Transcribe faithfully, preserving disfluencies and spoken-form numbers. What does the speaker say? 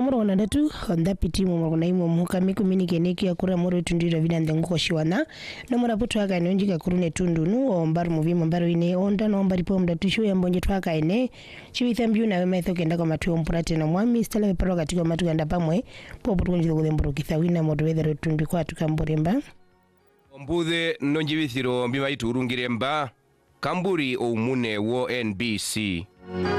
moro na datu honda piti mo moro na imo muka miku mini keneki ya kura moro tundira vida ndengu kwa shiwana na mora putu haka ene onjika kurune tundu nu o mbaru muvimu mbaru ine onda na mbari po mda tushu ya mbonje tuwaka ene chiwi thambiu na wema itho kenda kwa matuyo mpurate na mwami stala weparo katika matu ganda pamwe po putu konjika kule mburu kithawina modu wedhero tundu kwa tukambure mba Mbuthe nonjibithiro mbima itu urungire mba Kamburi o umune wo N B C.